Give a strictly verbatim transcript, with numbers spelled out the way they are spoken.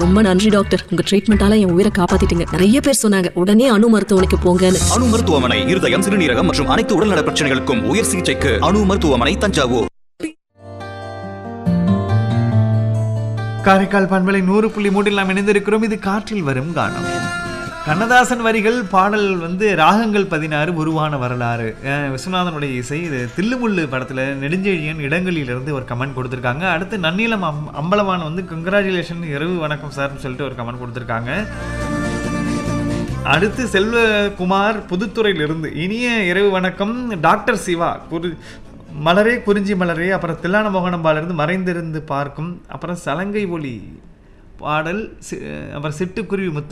ரொம்ப நன்றி டாக்டர், உங்க ட்ரீட்மெண்டால என் உயிரை காப்பாத்திட்டீங்க. நிறைய பேர் சொன்னாங்க உடனே அணு மருத்துவமனைக்கு போங்கன்னு. அணு மருத்துவமனை இருதயம், சிறுநீரகம் மற்றும் அனைத்து உடல்நல பிரச்சனைகளுக்கும் உயர் சிகிச்சைக்கு அணு மருத்துவமனை, தஞ்சாவூர். காரைக்கால் பண்பலை நூறு புள்ளி மூன்றில் நாம் இணைந்திருக்கிறோம். இது காற்றில் வரும் கானம். கண்ணதாசன் வரிகள், பாடல் வந்து ராகங்கள் பதினாறு, உருவான வரலாறு. விஸ்வநாதனுடைய இசை. இது தில்லுமுள்ளு படத்தில் நெடுஞ்செழியன் இடங்களிலிருந்து ஒரு கமெண்ட் கொடுத்துருக்காங்க. அடுத்து நன்னிலம் அம் அம்பலவான் வந்து கங்க்ராச்சுலேஷன், இரவு வணக்கம் சார்னு சொல்லிட்டு ஒரு கமெண்ட் கொடுத்துருக்காங்க. அடுத்து செல்வகுமார் புதுத்துறையிலிருந்து இனிய இரவு வணக்கம் டாக்டர் சிவா, குறி மலரே குறிஞ்சி மலரே, அப்புறம் தில்லான மோகனம்பாலிருந்து மறைந்திருந்து பார்க்கும், அப்புறம் சலங்கை ஒளி பாடல், அப்புறம் சிட்டுக்குருவி முத்து